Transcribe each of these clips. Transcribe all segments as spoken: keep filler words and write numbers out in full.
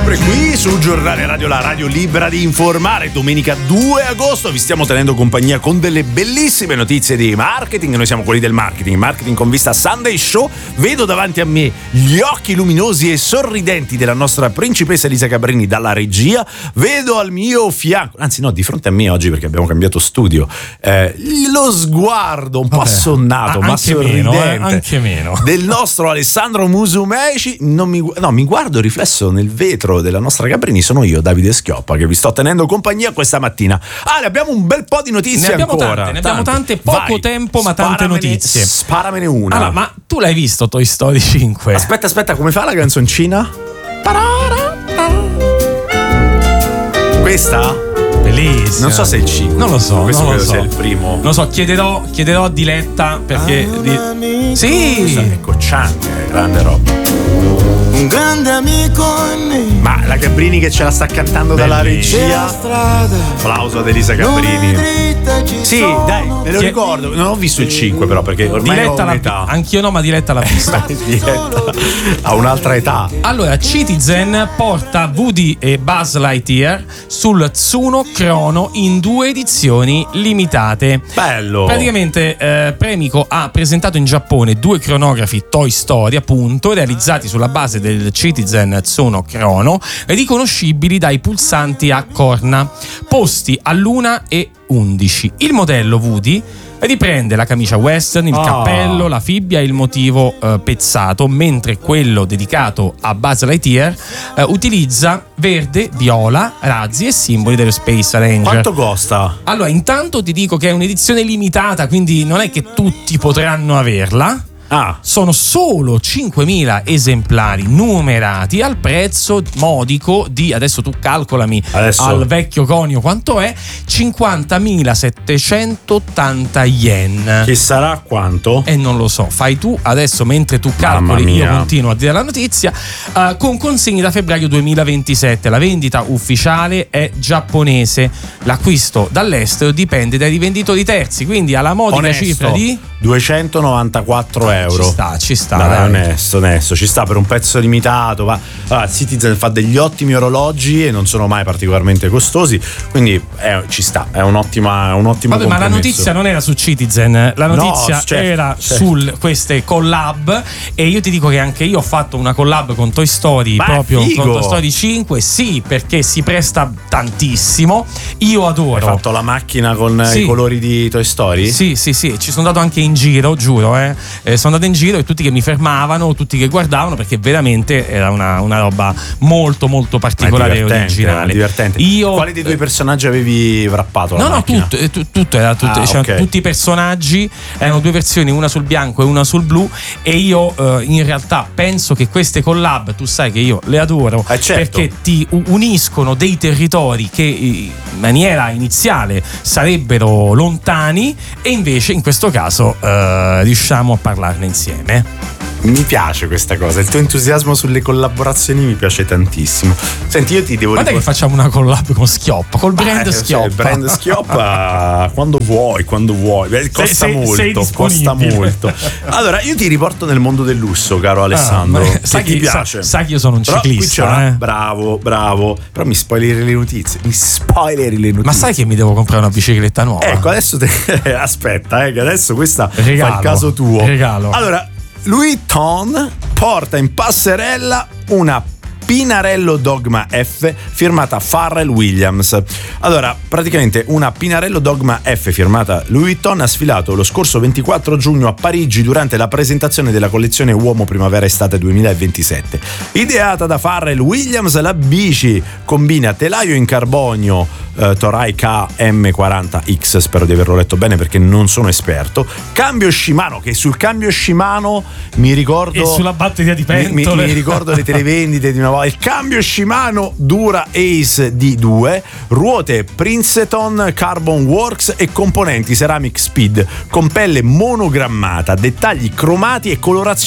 Sempre qui sul giornale radio, la radio libera di informare. Domenica due agosto vi stiamo tenendo compagnia con delle bellissime notizie di marketing. Noi siamo quelli del marketing, marketing con vista Sunday Show. Vedo davanti a me gli occhi luminosi e sorridenti della nostra principessa Elisa Cabrini dalla regia. Vedo al mio fianco, anzi no, di fronte a me oggi perché abbiamo cambiato studio, eh, lo sguardo un po' Vabbè, assonnato, a- ma anche sorridente meno, eh, anche meno. del nostro Alessandro Musumeci. Non mi, no, mi guardo riflesso nel vetro della nostra Cabrini, sono io, Davide Schioppa, che vi sto tenendo compagnia questa mattina. Ah, abbiamo un bel po' di notizie ne abbiamo ancora. tante, ne abbiamo tante, poco Vai, tempo ma tante sparamene- notizie. Sparamene una. Allora, ma tu l'hai visto Toy Story cinque? Aspetta, aspetta, come fa la canzoncina? Questa? Bellissimo. Non so se è il cinque. Non lo so, Questo non lo credo so. sia il primo. Non lo so, chiederò, chiederò a Diletta perché di... Sì. È cocciante, grande roba. Un grande amico è me. Ma la Cabrini che ce la sta cantando dalla Bellissima. regia. Strada Applauso ad Elisa Cabrini. dritta ci Sì, sono. dai, me lo Chi è- ricordo. Non ho visto il cinque però perché ormai ho Diletta l'ha un'età. anch'io no, ma Diletta l'ha visto. Diletta ha un'altra età. Allora, Citizen porta Woody e Buzz Lightyear sul Tsuno Chrono in due edizioni limitate. Bello. Praticamente eh, Premico ha presentato in Giappone due cronografi Toy Story, appunto, realizzati sulla base del Citizen Tsuno Chrono, riconoscibili dai pulsanti a corna, posti all'una e undici. Il modello Woody riprende la camicia western, il Ah. cappello, la fibbia e il motivo eh, pezzato, mentre quello dedicato a Buzz Lightyear eh, utilizza verde, viola, razzi e simboli dello Space Ranger. Quanto costa? Allora, intanto ti dico che è un'edizione limitata, quindi non è che tutti potranno averla. Ah, Sono solo cinquemila esemplari numerati al prezzo modico di, adesso tu calcolami Adesso. al vecchio conio quanto è, cinquantamilasettecentottanta yen. che sarà quanto? E non lo so, fai tu adesso mentre tu Mamma calcoli, io mia. continuo a dire la notizia. eh, con consegne da febbraio duemilaventisette. La vendita ufficiale è giapponese, l'acquisto dall'estero dipende dai rivenditori terzi, quindi alla modica Onesto, cifra di duecentonovantaquattro euro. ci sta, ci sta, Dai, dai. onesto, onesto, ci sta per un pezzo limitato. Va. Allora, Citizen fa degli ottimi orologi e non sono mai particolarmente costosi, quindi eh, ci sta, è un'ottima, è un ottimo Vabbè, ma la compromesso. notizia non era su Citizen, la notizia certo, era certo. su queste collab, e io ti dico che anche io ho fatto una collab con Toy Story, Beh, proprio figo. con Toy Story cinque, sì, perché si presta tantissimo. Io Hai adoro. fatto la macchina con Sì. i colori di Toy Story? Sì, sì, sì, ci sono andato anche in giro, giuro, eh. Eh, sono andato in giro e tutti che mi fermavano, tutti che guardavano, perché veramente era una, una roba molto molto Ma è particolare e divertente, originale. è divertente. Io Quali dei due personaggi avevi wrappato? La No, no, macchina? tutto, eh, tu- tutto era tutto, Ah, c'erano ok. tutti i personaggi, erano due versioni, una sul bianco e una sul blu, e io eh, in realtà penso che queste collab, tu sai che io le adoro, Eh, certo. perché ti u- uniscono dei territori che in maniera iniziale sarebbero lontani, e invece in questo caso eh, riusciamo a parlarne insieme. Mi piace questa cosa, il tuo entusiasmo sulle collaborazioni mi piace tantissimo. Senti, io ti devo Guarda che ricordare- facciamo una collab con Schioppa, col brand Eh, Schioppa. Il brand Schioppa quando vuoi, quando vuoi. Beh, costa sei- molto, sei costa disponibile. molto. Allora, io ti riporto nel mondo del lusso, caro Alessandro. Ah, ma- che sai ti che- piace? sa- sai che io sono un Però qui ciclista, c'è una- eh. Bravo, bravo. Però mi spoileri le notizie. Mi spoileri le notizie. Ma sai che mi devo comprare una bicicletta nuova? Ecco, adesso te... aspetta, eh, che adesso questa Regalo, fa il caso tuo. regalo. Allora, Louis Vuitton porta in passerella una Pinarello Dogma F firmata Pharrell Williams. Allora, praticamente una Pinarello Dogma F firmata Louis Vuitton ha sfilato lo scorso ventiquattro giugno a Parigi durante la presentazione della collezione Uomo Primavera Estate duemilaventisette. Ideata da Pharrell Williams, la bici combina telaio in carbonio eh, Toray K M quaranta X, spero di averlo letto bene perché non sono esperto, cambio Shimano, che sul cambio Shimano mi ricordo E sulla batteria di mi, mi, pentole. mi ricordo le televendite di una volta. Il cambio Shimano Dura Ace D due, ruote Princeton Carbon Works e componenti Ceramic Speed con pelle monogrammata, dettagli cromati e colorazione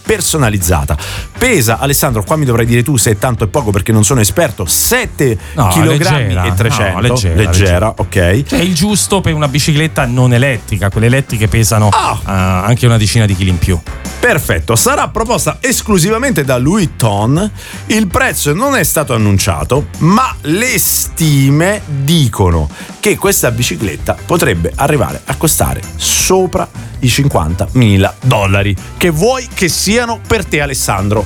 personalizzata. Pesa, Alessandro, qua mi dovrai dire tu se è tanto o poco perché non sono esperto, sette chilogrammi e trecento. No, leggera, leggera, leggera, ok. Cioè il giusto per una bicicletta non elettrica, quelle elettriche pesano Ah. uh, anche una decina di chili in più. Perfetto, sarà proposta esclusivamente da Louis Vuitton. Il prezzo non è stato annunciato, ma le stime dicono che questa bicicletta potrebbe arrivare a costare sopra i cinquantamila dollari. Che vuoi che siano per te, Alessandro?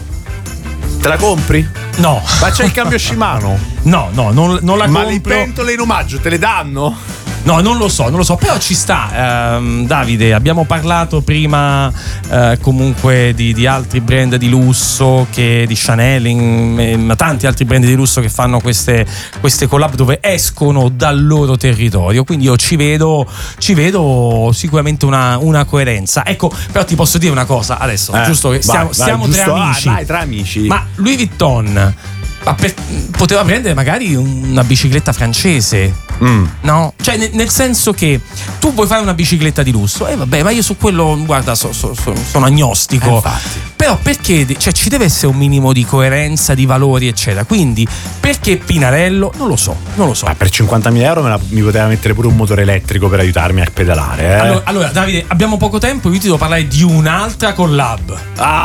Te la compri? No. Ma c'è il cambio Shimano? No, no, non, non la Ma compro. le pentole in omaggio te le danno? No, non lo so, non lo so, però ci sta. Ehm, Davide, abbiamo parlato prima eh, comunque di, di altri brand di lusso, che di Chanel, in, in, tanti altri brand di lusso che fanno queste, queste collab dove escono dal loro territorio. Quindi io ci vedo, ci vedo sicuramente una, una coerenza. Ecco, però ti posso dire una cosa adesso, Eh, giusto che vai, stiamo, vai, stiamo giusto, tra amici. ah, dai, tra amici. Ma Louis Vuitton ma per, poteva prendere magari una bicicletta francese. Mm. No, cioè nel, nel senso che tu vuoi fare una bicicletta di lusso, e eh, vabbè, ma io su quello, guarda, so, so, so, sono agnostico. Eh, infatti. Però perché, cioè, ci deve essere un minimo di coerenza, di valori, eccetera. Quindi perché Pinarello? Non lo so, non lo so. Ma per cinquantamila euro me la, mi poteva mettere pure un motore elettrico per aiutarmi a pedalare. Eh? Allora, allora, Davide, abbiamo poco tempo, io ti devo parlare di un'altra collab.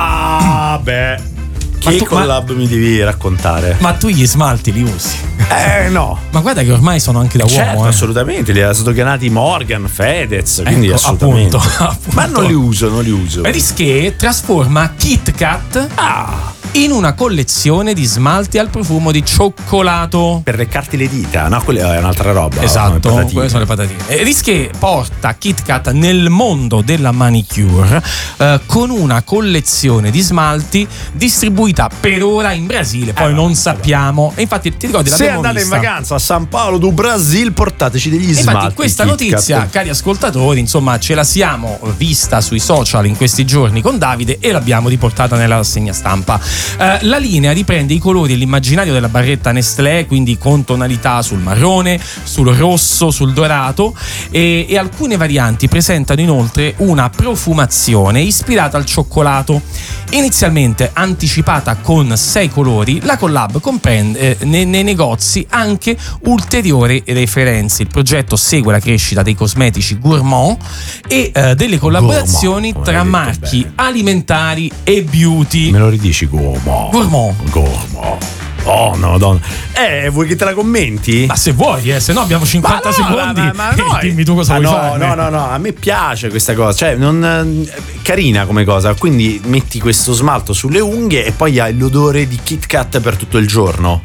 Ah, beh. Ma Che tu- collab mi devi raccontare? Ma tu gli smalti li usi? Eh no. Ma guarda che ormai sono anche da Certo, uomo, eh. assolutamente, li ha sdoganati Morgan, Fedez, quindi Ecco, assolutamente. appunto, appunto. Ma non li uso, non li uso. Risché trasforma Kit Kat Ah, in una collezione di smalti al profumo di cioccolato. per leccarti le dita, no, quella è un'altra roba. sono le Esatto, patatine. quelle sono le patatine. E Risché porta Kit Kat nel mondo della manicure eh, con una collezione di smalti distribuita per ora in Brasile, poi Eh, non vabbè, sappiamo. E infatti ti ricordi, Se l'abbiamo andate vista. in vacanza a San Paolo do Brasil, portateci degli E smalti. infatti questa Kit notizia, Kat. cari ascoltatori, insomma, ce la siamo vista sui social in questi giorni con Davide e l'abbiamo riportata nella rassegna stampa. Eh, la linea riprende i colori e l'immaginario della barretta Nestlé, quindi con tonalità sul marrone, sul rosso, sul dorato, e, e alcune varianti presentano inoltre una profumazione ispirata al cioccolato. Inizialmente anticipata con sei colori, la collab comprende eh, nei, nei negozi anche ulteriori referenze. Il progetto segue la crescita dei cosmetici gourmand e eh, delle collaborazioni Gourmand, tra come hai detto marchi bene. alimentari e beauty. Me lo ridici, Gourmand? Gourmand. Gourmand. Oh no, madonna. Eh, vuoi che te la commenti? Ma se vuoi, eh, se no abbiamo cinquanta no, secondi. ma- ma no, e dimmi tu cosa ah, vuoi no, fare. no, no, no, a me piace questa cosa, cioè non carina come cosa, quindi metti questo smalto sulle unghie e poi hai l'odore di Kit Kat per tutto il giorno.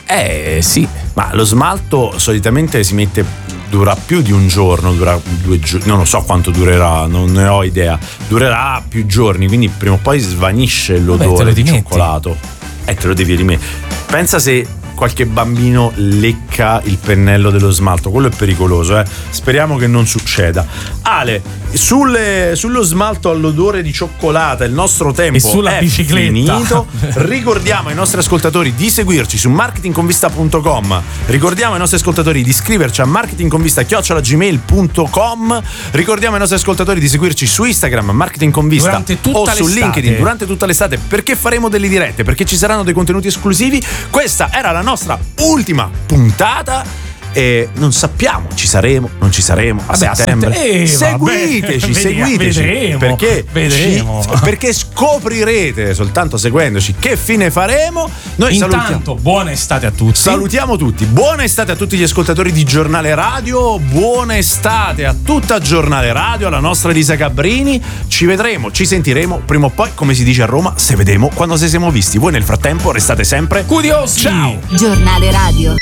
Eh sì. Ma lo smalto solitamente si mette, dura più di un giorno, dura due giorni, non lo so quanto durerà, non ne ho idea. Durerà più giorni, quindi prima o poi svanisce Vabbè, te l'odore lo di rimetti. cioccolato. E te lo devi rimettere. Pensa se qualche bambino lecca il pennello dello smalto, quello è pericoloso, eh. Speriamo che non succeda. Ale, sulle, sullo smalto all'odore di cioccolata il nostro tempo E sulla è bicicletta. finito. Ricordiamo ai nostri ascoltatori di seguirci su marketing convista punto com. Ricordiamo ai nostri ascoltatori di iscriverci a marketingconvista chiocciola gmail punto com. Ricordiamo ai nostri ascoltatori di seguirci su Instagram marketingconvista Durante tutta o su l'estate. LinkedIn durante tutta l'estate, perché faremo delle dirette, perché ci saranno dei contenuti esclusivi. Questa era la nostra ultima puntata. E non sappiamo, ci saremo, non ci saremo a Vabbè, a settembre. sette- eh, seguiteci, vabbè, seguiteci. vedremo, perché, vedremo. ci- perché scoprirete soltanto seguendoci che fine faremo. Noi salutiamo. Intanto, buona estate a tutti. Salutiamo tutti, buona estate a tutti gli ascoltatori di Giornale Radio, buona estate a tutta Giornale Radio, alla nostra Elisa Cabrini. Ci vedremo, ci sentiremo prima o poi, come si dice a Roma, se vedemo quando se siamo visti. Voi nel frattempo restate sempre Curiosi. Ciao. Giornale Radio.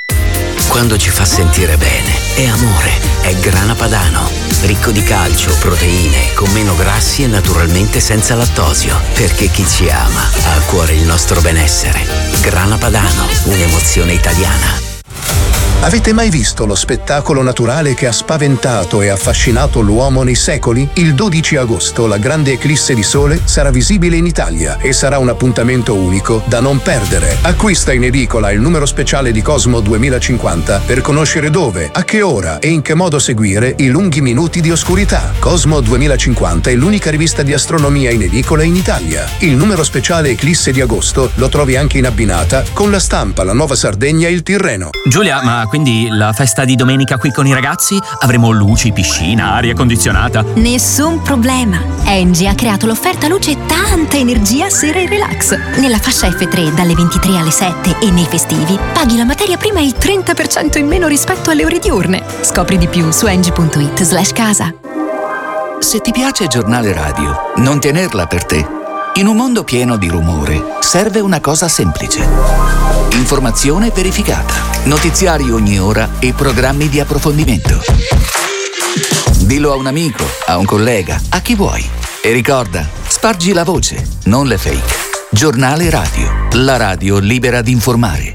Quando ci fa sentire bene, è amore, è Grana Padano. Ricco di calcio, proteine, con meno grassi e naturalmente senza lattosio. Perché chi ci ama ha a cuore il nostro benessere. Grana Padano, un'emozione italiana. Avete mai visto lo spettacolo naturale che ha spaventato e affascinato l'uomo nei secoli? Il dodici agosto la grande eclisse di sole sarà visibile in Italia e sarà un appuntamento unico da non perdere. Acquista in edicola il numero speciale di Cosmo duemilacinquanta per conoscere dove, a che ora e in che modo seguire i lunghi minuti di oscurità. Cosmo duemilacinquanta è l'unica rivista di astronomia in edicola in Italia. Il numero speciale eclisse di agosto lo trovi anche in abbinata con La Stampa, La Nuova Sardegna e Il Tirreno. Giulia, ma quindi la festa di domenica qui con i ragazzi? Avremo luci, piscina, aria condizionata? Nessun problema. Engie ha creato l'offerta luce e tanta energia sera in relax. Nella fascia effe tre dalle ventitré alle sette e nei festivi paghi la materia prima il trenta per cento in meno rispetto alle ore diurne. Scopri di più su engie punto it slash casa. Se ti piace Giornale Radio, non tenerla per te. In un mondo pieno di rumore, serve una cosa semplice. Informazione verificata, notiziari ogni ora e programmi di approfondimento. Dillo a un amico, a un collega, a chi vuoi. E ricorda, spargi la voce, non le fake. Giornale Radio, la radio libera di informare.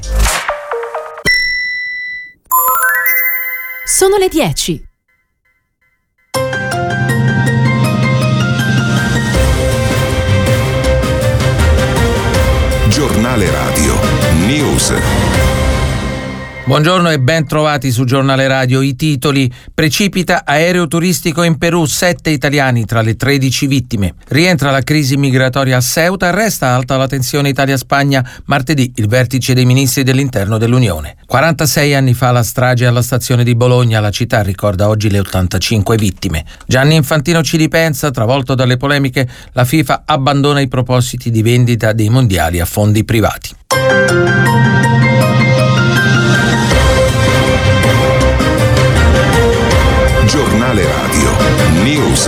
Sono le dieci. Giornale Radio News. Buongiorno e ben trovati su Giornale Radio. I titoli: precipita aereo turistico in Perù, sette italiani tra le tredici vittime. Rientra la crisi migratoria a Ceuta, resta alta la tensione Italia-Spagna. Martedì il vertice dei ministri dell'interno dell'Unione. quarantasei anni fa la strage alla stazione di Bologna, la città ricorda oggi le ottantacinque vittime. Gianni Infantino ci ripensa, travolto dalle polemiche, la FIFA abbandona i propositi di vendita dei mondiali a fondi privati. Giornale Radio News.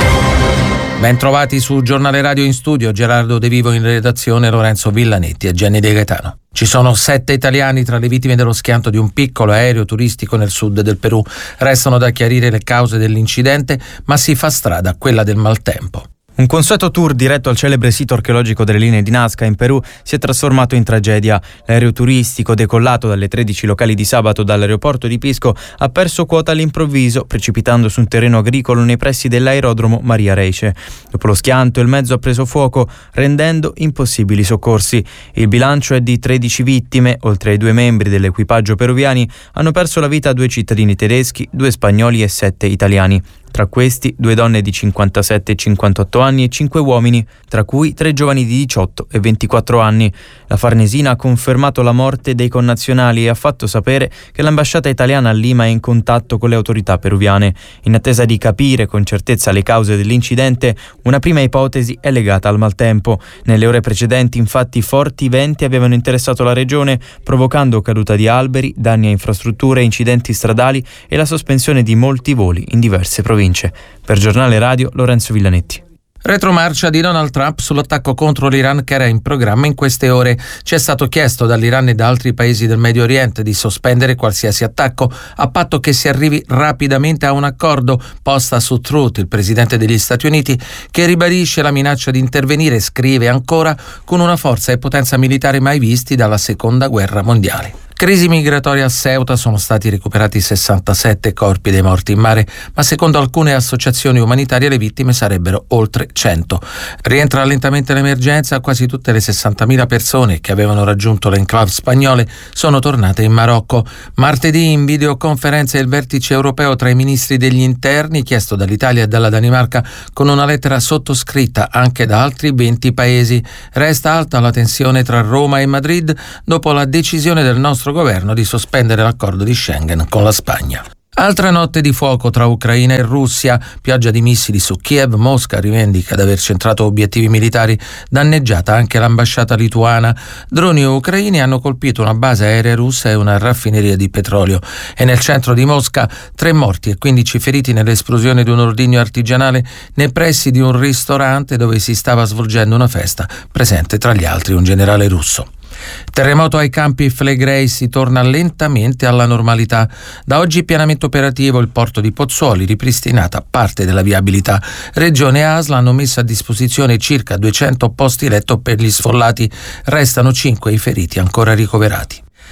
Ben trovati su Giornale Radio, in studio Gerardo De Vivo, in redazione Lorenzo Villanetti e Jenny De Gaetano. Ci sono sette italiani tra le vittime dello schianto di un piccolo aereo turistico nel sud del Perù. Restano da chiarire le cause dell'incidente, ma si fa strada quella del maltempo. Un consueto tour diretto al celebre sito archeologico delle linee di Nazca in Perù si è trasformato in tragedia. L'aereo turistico, decollato dalle tredici locali di sabato dall'aeroporto di Pisco, ha perso quota all'improvviso, precipitando su un terreno agricolo nei pressi dell'aerodromo Maria Reice. Dopo lo schianto il mezzo ha preso fuoco, rendendo impossibili i soccorsi. Il bilancio è di tredici vittime. Oltre ai due membri dell'equipaggio peruviani hanno perso la vita due cittadini tedeschi, due spagnoli e sette italiani. Tra questi due donne di cinquantasette e cinquantotto anni e cinque uomini, tra cui tre giovani di diciotto e ventiquattro anni. La Farnesina ha confermato la morte dei connazionali e ha fatto sapere che l'ambasciata italiana a Lima è in contatto con le autorità peruviane. In attesa di capire con certezza le cause dell'incidente, una prima ipotesi è legata al maltempo. Nelle ore precedenti, infatti, forti venti avevano interessato la regione, provocando caduta di alberi, danni a infrastrutture, incidenti stradali e la sospensione di molti voli in diverse province. Per Giornale Radio, Lorenzo Villanetti. Retromarcia di Donald Trump sull'attacco contro l'Iran che era in programma in queste ore. Ci è stato chiesto dall'Iran e da altri paesi del Medio Oriente di sospendere qualsiasi attacco a patto che si arrivi rapidamente a un accordo. Posta su Truth il presidente degli Stati Uniti, che ribadisce la minaccia di intervenire, scrive ancora, con una forza e potenza militare mai visti dalla seconda guerra mondiale. Crisi migratoria a Ceuta, sono stati recuperati sessantasette corpi dei morti in mare, ma secondo alcune associazioni umanitarie le vittime sarebbero oltre cento. Rientra lentamente l'emergenza, quasi tutte le sessantamila persone che avevano raggiunto le enclave spagnole sono tornate in Marocco. Martedì in videoconferenza il vertice europeo tra i ministri degli interni, chiesto dall'Italia e dalla Danimarca, con una lettera sottoscritta anche da altri venti paesi. Resta alta la tensione tra Roma e Madrid dopo la decisione del nostro governo di sospendere l'accordo di Schengen con la Spagna. Altra notte di fuoco tra Ucraina e Russia, pioggia di missili su Kiev. Mosca rivendica di aver centrato obiettivi militari, danneggiata anche l'ambasciata lituana. Droni ucraini hanno colpito una base aerea russa e una raffineria di petrolio. E nel centro di Mosca tre morti e quindici feriti nell'esplosione di un ordigno artigianale nei pressi di un ristorante dove si stava svolgendo una festa, presente tra gli altri un generale russo. Terremoto ai campi Flegrei, si torna lentamente alla normalità. Da oggi pienamente operativo il porto di Pozzuoli, ripristinata parte della viabilità. Regione e A S L hanno messo a disposizione circa duecento posti letto per gli sfollati, restano cinque i feriti ancora ricoverati.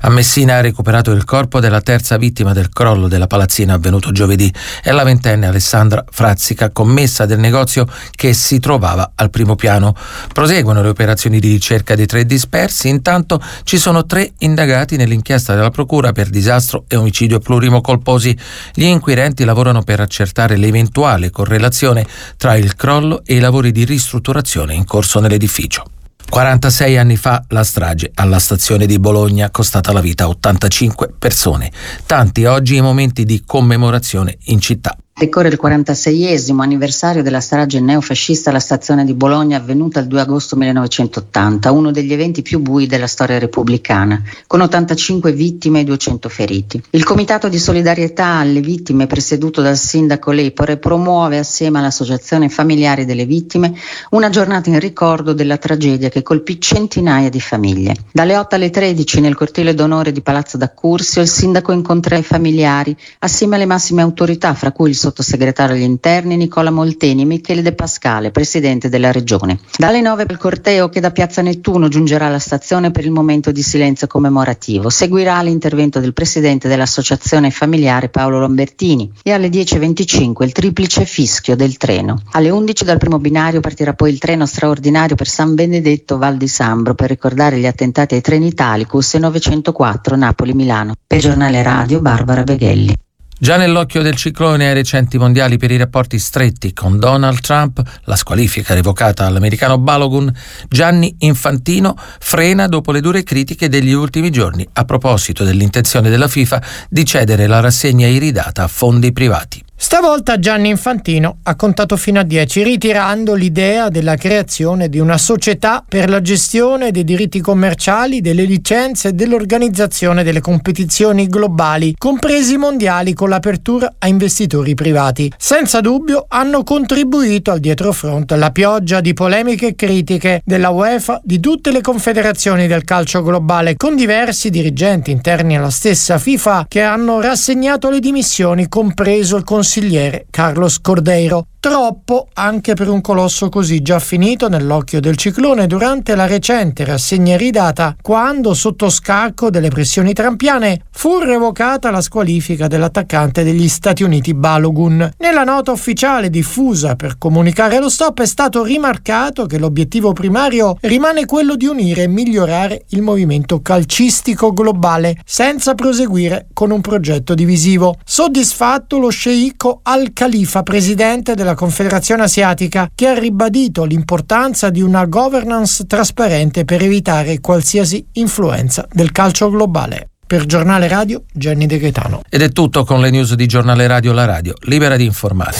A Messina ha recuperato il corpo della terza vittima del crollo della palazzina avvenuto giovedì. È la ventenne Alessandra Frazzica, commessa del negozio che si trovava al primo piano. Proseguono le operazioni di ricerca dei tre dispersi. Intanto ci sono tre indagati nell'inchiesta della procura per disastro e omicidio plurimo colposi. Gli inquirenti lavorano per accertare l'eventuale correlazione tra il crollo e i lavori di ristrutturazione in corso nell'edificio. quarantasei anni fa la strage alla stazione di Bologna, costata la vita a ottantacinque persone. Tanti oggi i momenti di commemorazione in città. Decorre il quarantaseiesimo anniversario della strage neofascista alla stazione di Bologna avvenuta il due agosto millenovecentottanta, uno degli eventi più bui della storia repubblicana, con ottantacinque vittime e duecento feriti. Il comitato di solidarietà alle vittime, presieduto dal sindaco Lepore, promuove assieme all'associazione familiari delle vittime una giornata in ricordo della tragedia che colpì centinaia di famiglie. Dalle otto alle tredici nel cortile d'onore di Palazzo d'Accursio il sindaco incontra i familiari assieme alle massime autorità, fra cui il sottosegretario agli interni Nicola Molteni e Michele De Pascale, presidente della regione. Dalle nove il corteo che da Piazza Nettuno giungerà alla stazione per il momento di silenzio commemorativo. Seguirà l'intervento del presidente dell'associazione familiare Paolo Lambertini e alle dieci e venticinque il triplice fischio del treno. Alle undici dal primo binario partirà poi il treno straordinario per San Benedetto Val di Sambro per ricordare gli attentati ai treni Italicus e novecentoquattro Napoli-Milano. Per Giornale Radio Barbara Beghelli. Già nell'occhio del ciclone ai recenti mondiali per i rapporti stretti con Donald Trump, la squalifica revocata all'americano Balogun, Gianni Infantino frena dopo le dure critiche degli ultimi giorni a proposito dell'intenzione della FIFA di cedere la rassegna iridata a fondi privati. Stavolta Gianni Infantino ha contato fino a dieci, ritirando l'idea della creazione di una società per la gestione dei diritti commerciali, delle licenze e dell'organizzazione delle competizioni globali, compresi i mondiali, con l'apertura a investitori privati. Senza dubbio hanno contribuito al dietrofront la pioggia di polemiche e critiche della UEFA, di tutte le confederazioni del calcio globale, con diversi dirigenti interni alla stessa FIFA che hanno rassegnato le dimissioni, compreso il consigliere Carlos Cordeiro. Troppo anche per un colosso così già finito nell'occhio del ciclone durante la recente rassegna iridata, quando sotto scacco delle pressioni trampiane fu revocata la squalifica dell'attaccante degli Stati Uniti Balogun. Nella nota ufficiale diffusa per comunicare lo stop è stato rimarcato che l'obiettivo primario rimane quello di unire e migliorare il movimento calcistico globale senza proseguire con un progetto divisivo. Soddisfatto lo sceicco Al Khalifa, presidente della Confederazione Asiatica, che ha ribadito l'importanza di una governance trasparente per evitare qualsiasi influenza del calcio globale. Per Giornale Radio, Gianni De Gaetano. Ed è tutto con le news di Giornale Radio, la radio libera di informare.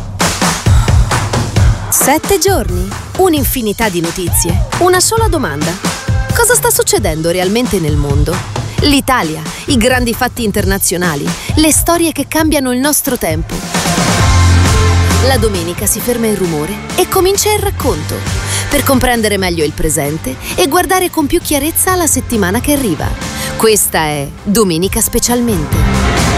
Sette giorni, un'infinità di notizie, una sola domanda: cosa sta succedendo realmente nel mondo? L'Italia, i grandi fatti internazionali, le storie che cambiano il nostro tempo. La domenica si ferma il rumore e comincia il racconto, per comprendere meglio il presente e guardare con più chiarezza la settimana che arriva. Questa è Domenica Specialmente.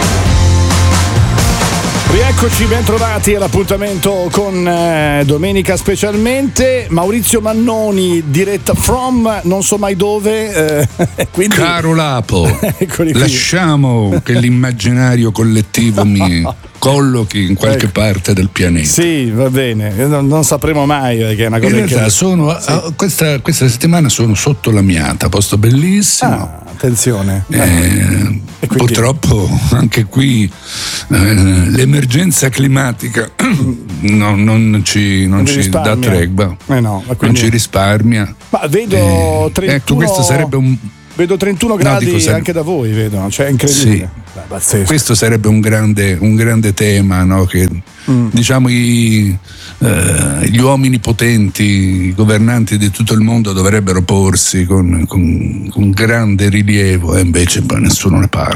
Rieccoci, ben trovati all'appuntamento con eh, Domenica Specialmente. Maurizio Mannoni, diretta from non so mai dove. Eh, quindi... Caro Lapo, lasciamo che l'immaginario collettivo mi collochi in qualche ecco. parte del pianeta. Sì, va bene, non, non sapremo mai perché è una cosa. In realtà che... sono sì. uh, questa, questa settimana sono sotto la Miata, posto bellissimo. Ah, attenzione. Eh, quindi... Purtroppo anche qui eh, l'emergenza climatica no, non ci, non ci dà tregua, eh no, quindi... non ci risparmia. Ma vedo trentuno... Ecco, questo sarebbe un Vedo trentuno gradi no, dico, sarebbe... anche da voi, vedo, cioè è incredibile. Sì. Beh, questo sarebbe un grande, un grande tema, no? Che mm. diciamo i, eh, gli uomini potenti, i governanti di tutto il mondo dovrebbero porsi con, con, con grande rilievo, e invece poi nessuno ne parla.